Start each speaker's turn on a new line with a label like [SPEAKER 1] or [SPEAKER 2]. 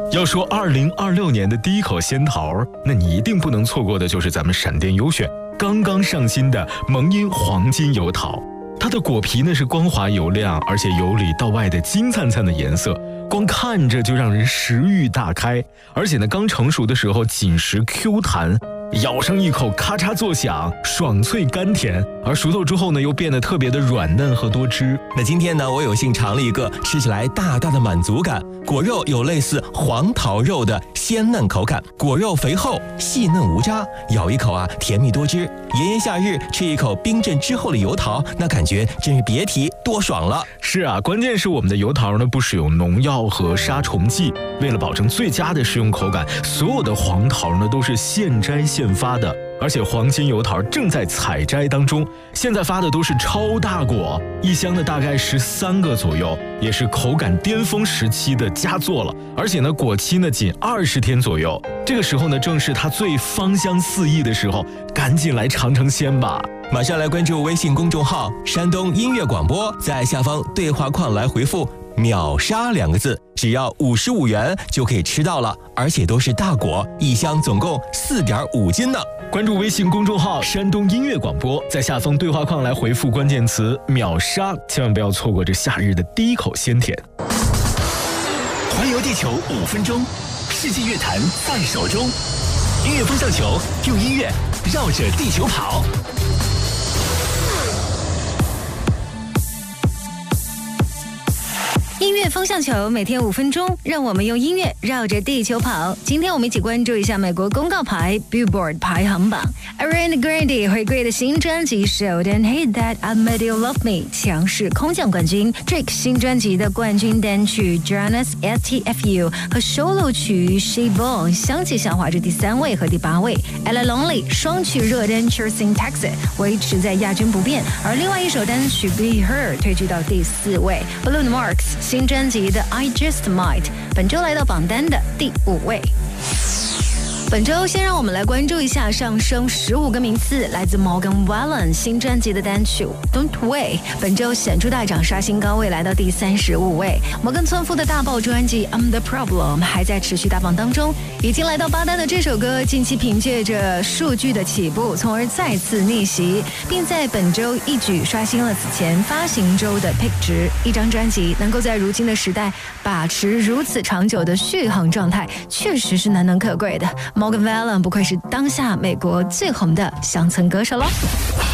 [SPEAKER 1] 要说2026年的第一口仙桃，那你一定不能错过的就是咱们闪电优选刚刚上新的萌音黄金油桃。它的果皮呢是光滑油亮，而且由里到外的金灿灿的颜色，光看着就让人食欲大开。而且呢，刚成熟的时候紧实 Q 弹，咬上一口咔嚓作响，爽脆甘甜，而熟透之后呢又变得特别的软嫩和多汁。
[SPEAKER 2] 那今天呢，我有幸尝了一个吃起来大大的满足感，果肉有类似黄桃肉的鲜嫩口感，果肉肥厚细嫩无渣，咬一口啊甜蜜多汁。炎炎夏日吃一口冰镇之后的油桃，那感觉真是别提多爽了。
[SPEAKER 1] 是啊，关键是我们的油桃呢不使用农药和杀虫剂，为了保证最佳的食用口感，所有的黄桃呢都是现摘现发的，而且黄金油桃正在采摘当中，现在发的都是超大果，一箱呢大概13个左右，也是口感巅峰时期的佳作了。而且呢果期呢仅20天左右，这个时候呢正是它最芳香四溢的时候，赶紧来尝尝鲜吧。
[SPEAKER 2] 马上来关注微信公众号山东音乐广播，在下方对话框来回复秒杀2个字，只要55元就可以吃到了，而且都是大果，一箱总共4.5斤呢。
[SPEAKER 1] 关注微信公众号山东音乐广播，在下方对话框来回复关键词秒杀，千万不要错过这夏日的第一口鲜甜。
[SPEAKER 3] 环游地球5分钟，世界乐坛在手中，音乐风向球，用音乐绕着地球跑。
[SPEAKER 4] 音乐风向球每天5分钟，让我们用音乐绕着地球跑。今天我们一起关注一下美国公告牌 Billboard 排行榜。Ariana Grande 回归的新专辑 Show and Hate That I Made You Love Me 强势空降冠军。Drake 新专辑的冠军单曲 Jonas STFU 和 solo 曲 She Born 相继下滑至第3位和第8位。Ella Lonely 双曲热单 Chasing Taxi 维持在亚军不变，而另外一首单曲 Be Her 退居到第4位。Balloon Marks新专辑的 I Just Might 本周来到榜单的第5位。本周先让我们来关注一下上升15个名次，来自 Morgan Wallen 新专辑的单曲 Don't Wait 本周显著大涨，刷新高位来到第35位。摩根村夫的大爆专辑 I'm the Problem 还在持续大榜当中，已经来到8单的这首歌近期凭借着数据的起步，从而再次逆袭，并在本周一举刷新了此前发行周的 pick 值。一张专辑能够在如今的时代把持如此长久的续航状态，确实是难能可贵的。Morgan Wallen 不愧是当下美国最红的乡村歌手了。